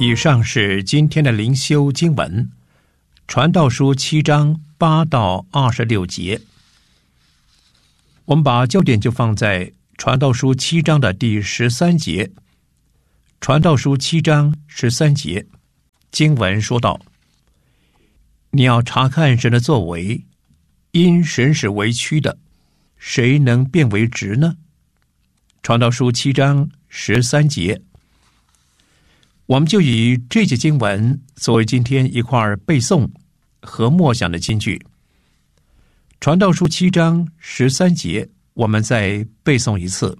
以上是今天的灵修经文，传道书7章8到26节。我们把焦点就放在传道书7章的第13节。传道书7章13节，经文说道：你要查看神的作为，因神是为曲的，谁能变为直呢？传道书7章13节，我们就以这节经文作为今天一块背诵和默想的金句。传道书7章13节，我们再背诵一次。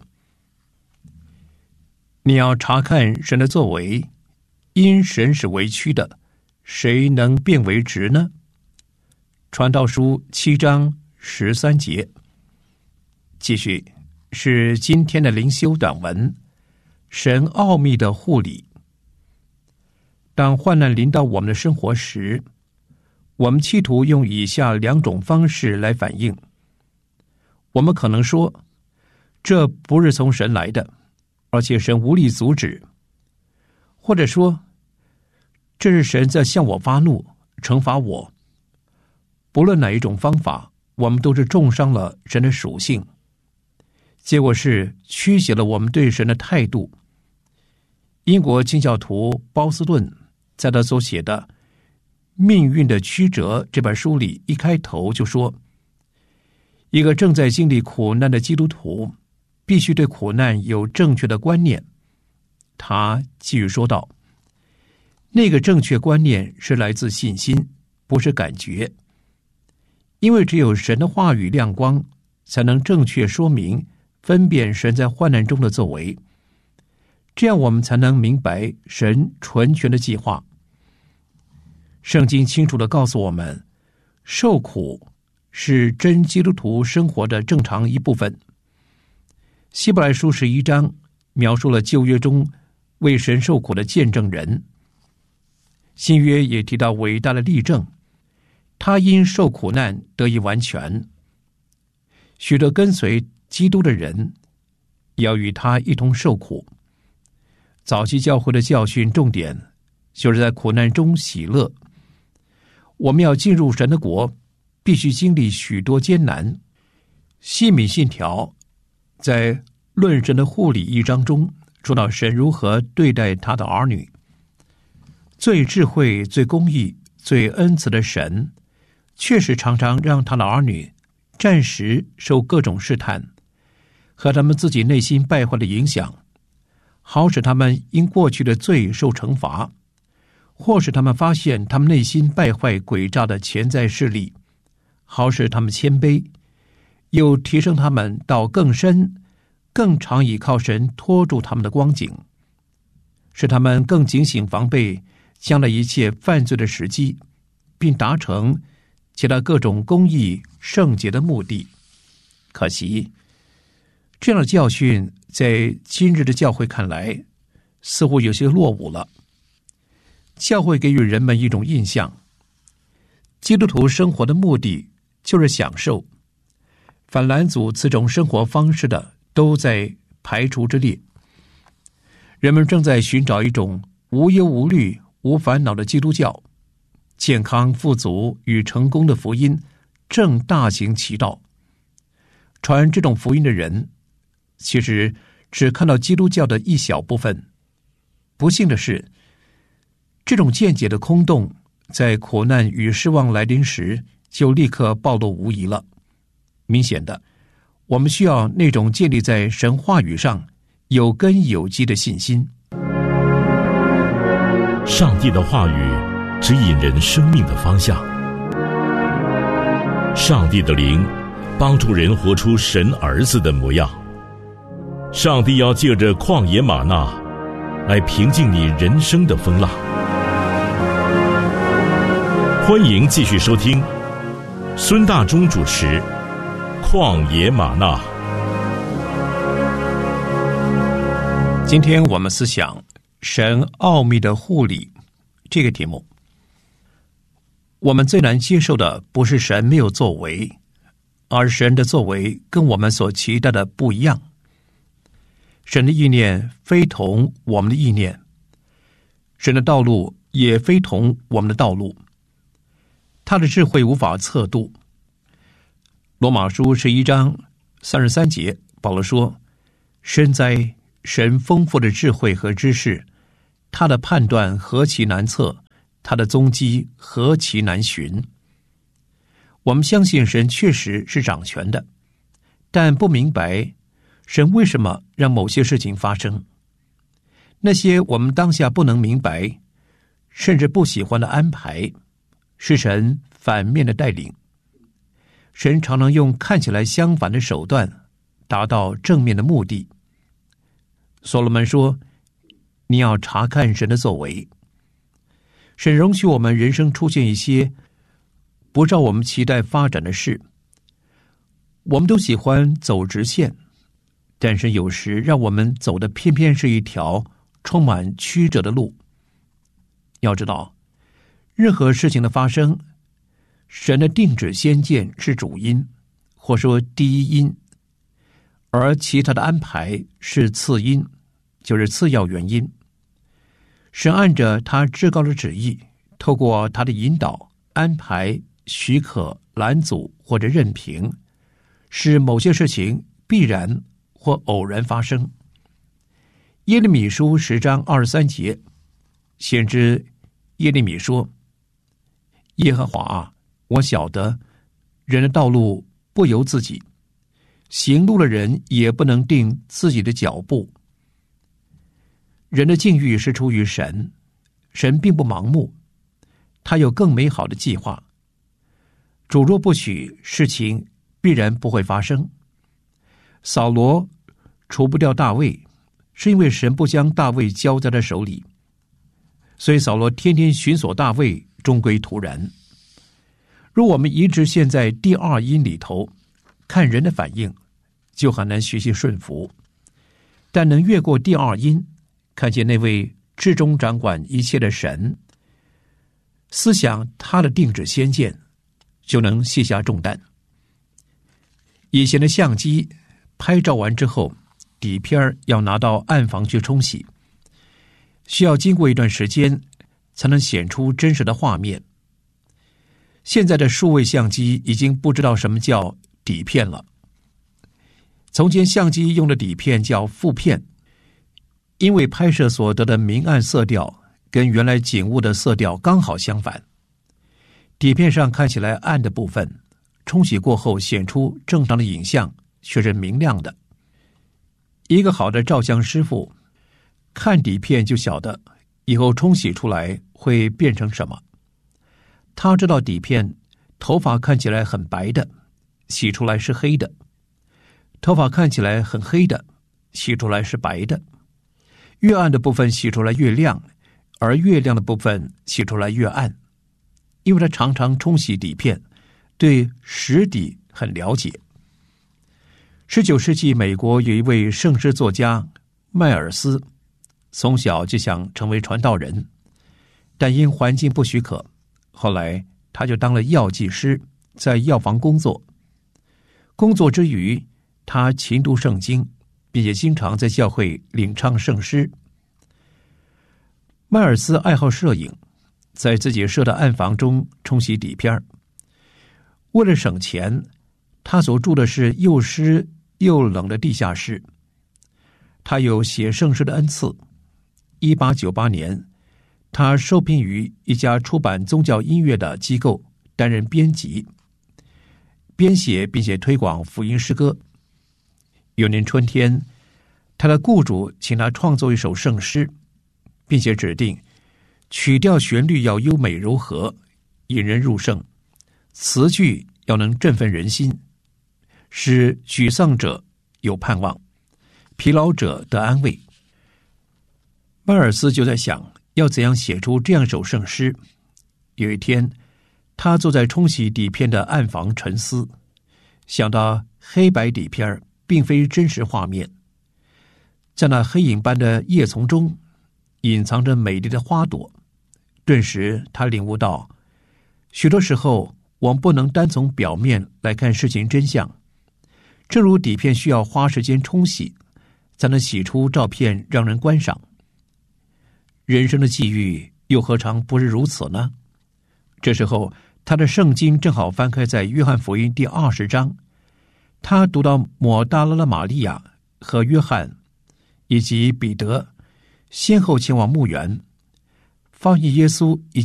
你要查看神的作为，因神是为曲的，谁能变为直呢？传道书7章13节。继续是今天的灵修短文，神奥秘的护理。当患难临到我们的生活时，我们企图用以下2种方式来反应。我们可能说，这不是从神来的，而且神无力阻止；或者说，这是神在向我发怒，惩罚我。不论哪一种方法，我们都是重伤了神的属性，结果是曲解了我们对神的态度。英国清教徒包斯顿在他所写的《命运的曲折》这本书里，一开头就说，一个正在经历苦难的基督徒必须对苦难有正确的观念。他继续说道，那个正确观念是来自信心，不是感觉，因为只有神的话语亮光，才能正确说明分辨神在患难中的作为，这样我们才能明白神纯全的计划。圣经清楚地告诉我们，受苦是真基督徒生活的正常一部分。希伯来书11章描述了旧约中为神受苦的见证人，新约也提到伟大的例证，他因受苦难得以完全。许多跟随基督的人也要与他一同受苦。早期教会的教训重点就是在苦难中喜乐。我们要进入神的国，必须经历许多艰难。西敏信条在论神的护理1章中说到神如何对待他的儿女。最智慧、最公义、最恩慈的神，确实常常让他的儿女暂时受各种试探和他们自己内心败坏的影响，好使他们因过去的罪受惩罚，或使他们发现他们内心败坏诡诈的潜在势力，好使他们谦卑，又提升他们到更深更常倚靠神拖住他们的光景，使他们更警醒防备将来一切犯罪的时机，并达成其他各种公义圣洁的目的。可惜这样的教训在今日的教会看来似乎有些落伍了。教会给予人们一种印象，基督徒生活的目的就是享受，反拦阻此种生活方式的都在排除之列。人们正在寻找一种无忧无虑、无烦恼的基督教，健康、富足与成功的福音正大行其道。传这种福音的人其实只看到基督教的一小部分。不幸的是，这种见解的空洞在苦难与失望来临时就立刻暴露无遗了。明显的，我们需要那种建立在神话语上有根有基的信心。 上帝的话语指引人生命的方向，上帝的灵帮助人活出神儿子的模样。上帝要借着旷野吗哪来平静你人生的风浪。欢迎继续收听孙大中主持《旷野吗哪》。 今天我们思想神奥秘的护理这个题目。我们最难接受的不是神没有作为，而神的作为跟我们所期待的不一样。神的意念非同我们的意念， 神的道路也非同我们的道路，他的智慧无法测度。罗马书11章33节，保罗说：深哉，神丰富的智慧和知识，他的判断何其难测，他的踪迹何其难寻。我们相信神确实是掌权的，但不明白神为什么让某些事情发生。那些我们当下不能明白，甚至不喜欢的安排，是神反面的带领。神常常用看起来相反的手段达到正面的目的。所罗门说，你要查看神的作为。神容许我们人生出现一些不照我们期待发展的事。我们都喜欢走直线，但是有时让我们走的偏偏是一条充满曲折的路。要知道，任何事情的发生，神的定旨先见是主因，或说第一因，而其他的安排是次因，就是次要原因。神按着他至高的旨意，透过他的引导、安排、许可、拦阻或者任凭，使某些事情必然或偶然发生。耶利米书10章23节，先知耶利米说：耶和华啊，我晓得人的道路不由自己，行路的人也不能定自己的脚步。人的境遇是出于神，神并不盲目，他有更美好的计划。主若不许，事情必然不会发生。扫罗除不掉大卫，是因为神不将大卫交在他手里，所以扫罗天天寻索大卫，终归徒然。若我们一直陷在第二因里头，看人的反应，就很难学习顺服。但能越过第二因，看见那位至终掌管一切的神，思想他的定旨先见，就能卸下重担。以前的相机拍照完之后，底片要拿到暗房去冲洗，需要经过一段时间才能显出真实的画面。现在的数位相机已经不知道什么叫底片了。从前相机用的底片叫负片，因为拍摄所得的明暗色调跟原来景物的色调刚好相反。底片上看起来暗的部分，冲洗过后显出正常的影像却是明亮的。一个好的照相师傅看底片就晓得以后冲洗出来会变成什么。他知道底片头发看起来很白的，洗出来是黑的；头发看起来很黑的，洗出来是白的。越暗的部分洗出来越亮，而越亮的部分洗出来越暗。因为他常常冲洗底片，对实底很了解。19世纪美国有一位圣诗作家迈尔斯，从小就想成为传道人，但因环境不许可，后来他就当了药剂师，在药房工作。工作之余，他勤读圣经，并且经常在教会领唱圣诗。迈尔斯爱好摄影，在自己设的暗房中冲洗底片。为了省钱，他所住的是又湿又冷的地下室。他有写圣诗的恩赐。1898年，他受聘于一家出版宗教音乐的机构，担任编辑，编写并且推广福音诗歌。有年春天，他的雇主请他创作一首圣诗，并且指定曲调旋律要优美柔和，引人入胜，词句要能振奋人心，使沮丧者有盼望，疲劳者得安慰。迈尔斯就在想要怎样写出这样一首圣诗。有一天，他坐在冲洗底片的暗房沉思，想到黑白底片并非真实画面，在那黑影般的叶丛中隐藏着美丽的花朵。顿时他领悟到，许多时候我们不能单从表面来看事情真相。正如底片需要花时间冲洗，才能洗出照片让人观赏。 人生的际遇又何尝不是如此呢？这时候，他的圣经正好翻开在约翰福音第20章，他读到抹大拉的玛利亚和约翰以及彼得先后前往墓园，发现耶稣已